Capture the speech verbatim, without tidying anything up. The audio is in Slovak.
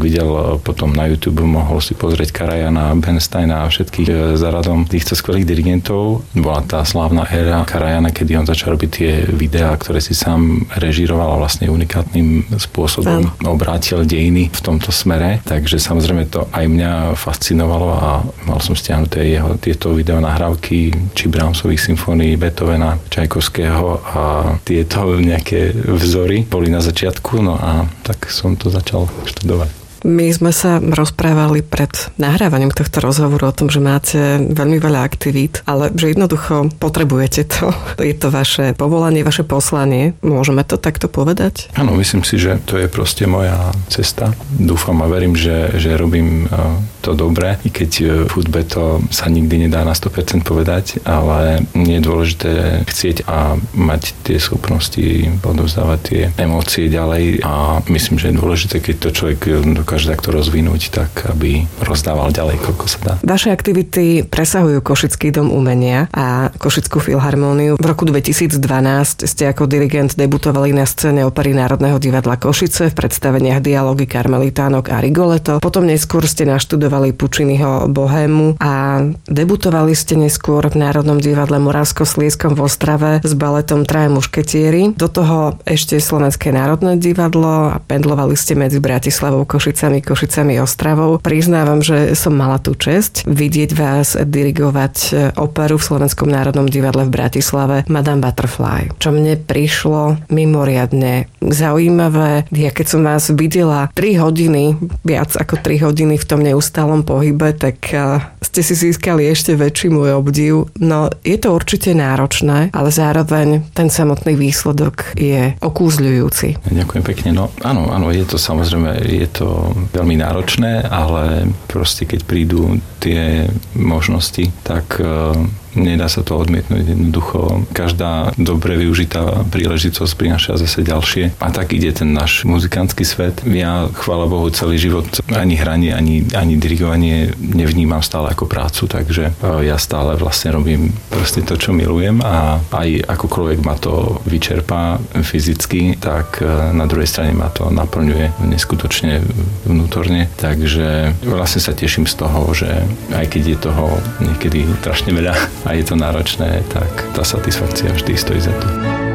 videl potom na YouTube, mohol si pozrieť Karajana, Bernsteina a všetkých za radom týchto skvelých dirigentov. Bola tá slávna éra Karajana, kedy on začal robiť tie videá, ktoré si sám režíroval a vlastne unikátnym spôsobom obrátil dejiny v tomto smere. Takže samozrejme to aj mňa fascinovalo a mal som stiahnuté jeho tieto videonahrávky či Brahmsových symfónií, Beethovena, Čajkovského a tieto nejaké vzory boli na začiatku, no a tak som to začal študovať. My sme sa rozprávali pred nahrávaním tohto rozhovoru o tom, že máte veľmi veľa aktivít, ale že jednoducho potrebujete to. Je to vaše povolanie, vaše poslanie. Môžeme to takto povedať? Áno, myslím si, že to je proste moja cesta. Dúfam a verím, že, že robím to dobre, i keď v hudbe to sa nikdy nedá na sto percent povedať, ale nie je dôležité chcieť a mať tie schopnosti odovzdávať tie emócie ďalej a myslím, že je dôležité, keď to človek dokáže takto rozvinúť, tak aby rozdával ďalej, koľko sa dá. Vaše aktivity presahujú Košický dom umenia a Košickú filharmóniu. V roku dvetisícdvanásť ste ako dirigent debutovali na scéne opery Národného divadla Košice v predstaveniach Dialógy Karmelitánok a Rigoletto. Potom neskôr ste naštudovali Pucciniho Bohému a debutovali ste neskôr v Národnom divadle Moravsko-Sliezskom v Ostrave s baletom Traja mušketieri. Do toho ešte Slovenské národné divadlo a pendlovali ste medzi Bratislavou, Košicami, Košicami, Ostravou. Priznávam, že som mala tú česť vidieť vás dirigovať operu v Slovenskom národnom divadle v Bratislave Madame Butterfly, čo mne prišlo mimoriadne zaujímavé. Ja keď som vás videla tri hodiny, viac ako tri hodiny v tom neustálom pohybe, tak ste si získali ešte väčší môj obdiv. No je to určite náročné, ale zároveň ten samotný výsledok je okúzľujúci. Ďakujem pekne. No áno, áno, je to samozrejme, je to veľmi náročné, ale proste keď prídu tie možnosti, tak nedá sa to odmietnúť. Jednoducho každá dobre využitá príležitosť prináša zase ďalšie. A tak ide ten náš muzikantský svet. Ja, chvála Bohu, celý život ani hranie, ani, ani dirigovanie nevnímam stále ako prácu, takže ja stále vlastne robím proste to, čo milujem a aj akokoľvek ma to vyčerpá fyzicky, tak na druhej strane ma to naplňuje neskutočne vnútorne. Takže vlastne sa teším z toho, že aj keď je toho niekedy strašne veľa a je to náročné, tak tá satisfakcia vždy stojí za to.